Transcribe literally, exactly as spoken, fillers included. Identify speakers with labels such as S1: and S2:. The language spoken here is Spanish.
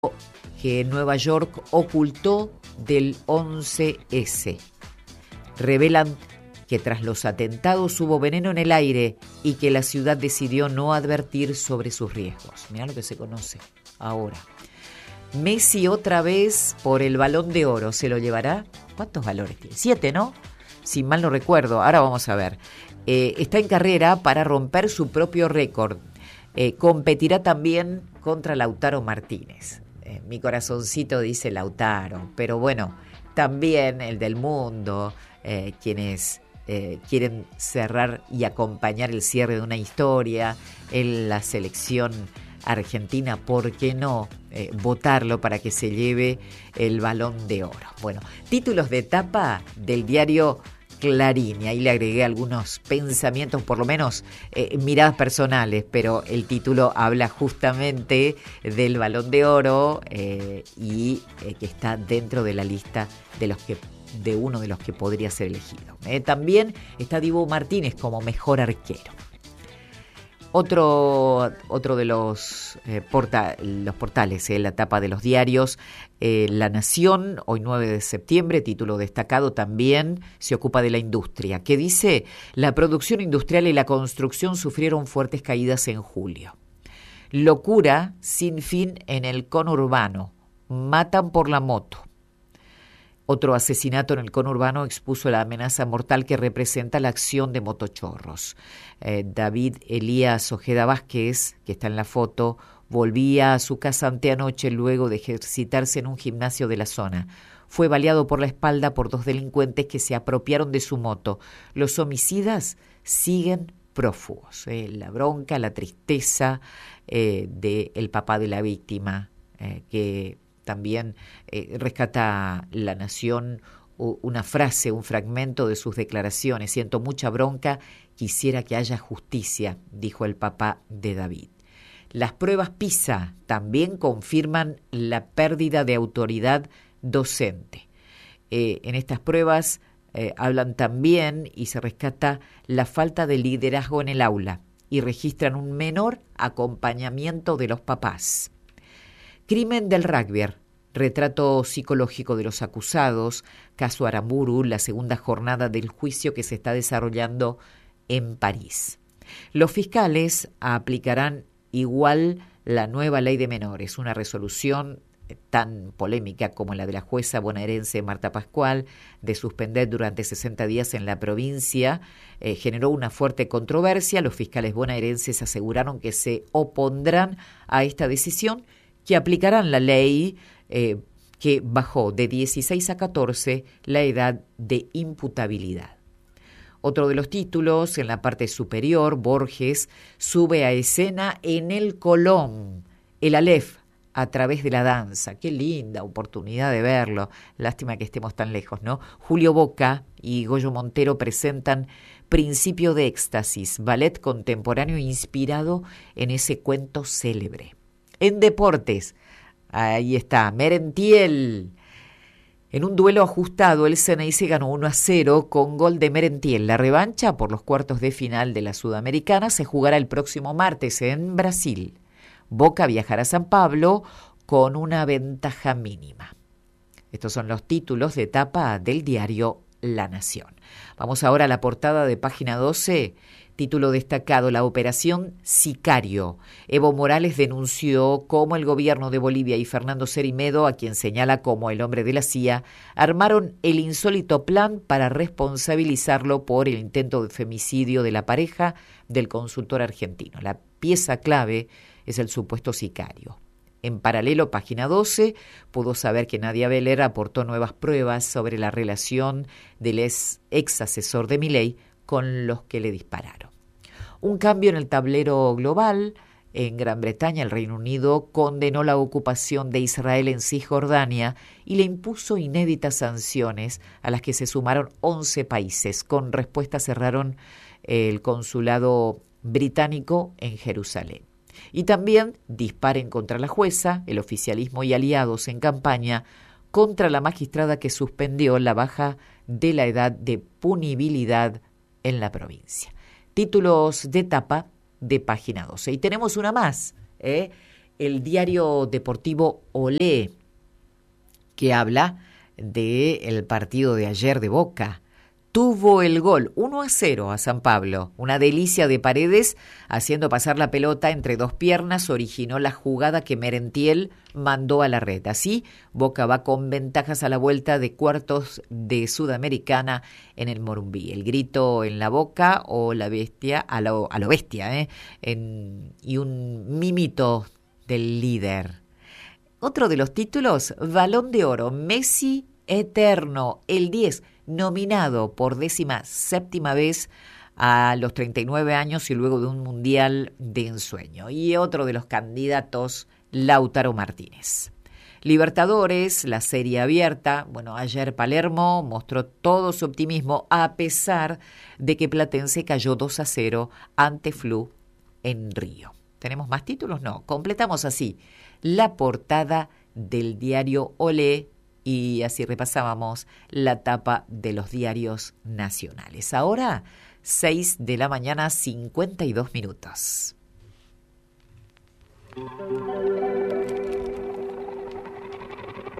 S1: que Nueva York ocultó del once ese. Revelan que tras los atentados hubo veneno en el aire y que la ciudad decidió no advertir sobre sus riesgos. Mirá lo que se conoce ahora. Messi otra vez por el Balón de Oro. ¿Se lo llevará? ¿Cuántos valores tiene? Siete, ¿no? Si mal no recuerdo. Ahora vamos a ver. Eh, está en carrera para romper su propio récord. Eh, competirá también contra Lautaro Martínez. Eh, mi corazoncito dice Lautaro, pero bueno, también el del mundo, eh, quienes eh, quieren cerrar y acompañar el cierre de una historia en la selección argentina, ¿por qué no eh, votarlo para que se lleve el Balón de Oro? Bueno, títulos de tapa del diario Clarín, y ahí le agregué algunos pensamientos, por lo menos eh, miradas personales, pero el título habla justamente del Balón de Oro eh, y eh, que está dentro de la lista de los que de uno de los que podría ser elegido. Eh, también está Dibu Martínez como mejor arquero. Otro, otro de los, eh, porta, los portales, eh, la tapa de los diarios, eh, La Nación, hoy nueve de septiembre, título destacado también, se ocupa de la industria, que dice: la producción industrial y la construcción sufrieron fuertes caídas en julio. Locura sin fin en el conurbano, matan por la moto. Otro asesinato en el conurbano expuso la amenaza mortal que representa la acción de motochorros. Eh, David Elías Ojeda Vázquez, que está en la foto, volvía a su casa anteanoche luego de ejercitarse en un gimnasio de la zona. Fue baleado por la espalda por dos delincuentes que se apropiaron de su moto. Los homicidas siguen prófugos. Eh, la bronca, la tristeza eh, del papá de la víctima, eh, que también eh, rescata La Nación una frase, un fragmento de sus declaraciones. Siento mucha bronca, quisiera que haya justicia, dijo el papá de David. Las pruebas PISA también confirman la pérdida de autoridad docente. Eh, en estas pruebas eh, hablan también y se rescata la falta de liderazgo en el aula y registran un menor acompañamiento de los papás. Crimen del rugby, retrato psicológico de los acusados, caso Aramburu, la segunda jornada del juicio que se está desarrollando en París. Los fiscales aplicarán igual la nueva ley de menores, una resolución tan polémica como la de la jueza bonaerense Marta Pascual de suspender durante sesenta días en la provincia, eh, generó una fuerte controversia. Los fiscales bonaerenses aseguraron que se opondrán a esta decisión, que aplicarán la ley eh, que bajó de dieciséis a catorce la edad de imputabilidad. Otro de los títulos, en la parte superior, Borges sube a escena en el Colón, el Aleph, a través de la danza. Qué linda oportunidad de verlo. Lástima que estemos tan lejos, ¿no? Julio Boca y Goyo Montero presentan Principio de Éxtasis, ballet contemporáneo inspirado en ese cuento célebre. En deportes, ahí está, Merentiel. En un duelo ajustado, el Ceneice ganó uno a cero con gol de Merentiel. La revancha por los cuartos de final de la Sudamericana se jugará el próximo martes en Brasil. Boca viajará a San Pablo con una ventaja mínima. Estos son los títulos de tapa del diario La Nación. Vamos ahora a la portada de página doce. Título destacado: la operación Sicario. Evo Morales denunció cómo el gobierno de Bolivia y Fernando Cerrimedo, a quien señala como el hombre de la C I A, armaron el insólito plan para responsabilizarlo por el intento de femicidio de la pareja del consultor argentino. La pieza clave es el supuesto sicario. En paralelo, página doce, pudo saber que Nadia Beller aportó nuevas pruebas sobre la relación del ex, ex asesor de Milei con los que le dispararon. Un cambio en el tablero global. En Gran Bretaña, el Reino Unido condenó la ocupación de Israel en Cisjordania y le impuso inéditas sanciones a las que se sumaron once países. Con respuesta cerraron el consulado británico en Jerusalén. Y también disparen contra la jueza, el oficialismo y aliados en campaña contra la magistrada que suspendió la baja de la edad de punibilidad en la provincia. Títulos de tapa de página doce. Y tenemos una más, ¿eh? el diario deportivo Olé, que habla del partido de ayer de Boca. Tuvo el gol uno a cero a San Pablo. Una delicia de Paredes haciendo pasar la pelota entre dos piernas originó la jugada que Merentiel mandó a la red. Así, Boca va con ventajas a la vuelta de cuartos de Sudamericana en el Morumbí. El grito en la boca o la bestia, a lo, a lo bestia, ¿eh? En, y un mimito del líder. Otro de los títulos, Balón de Oro, Messi eterno, el diez, nominado por décima séptima vez a los treinta y nueve años y luego de un mundial de ensueño. Y otro de los candidatos, Lautaro Martínez. Libertadores, la serie abierta. Bueno, ayer Palermo mostró todo su optimismo a pesar de que Platense cayó dos a cero ante Flu en Río. ¿Tenemos más títulos? No. Completamos así la portada del diario Olé y así repasábamos la tapa de los diarios nacionales. Ahora, seis de la mañana, cincuenta y dos minutos.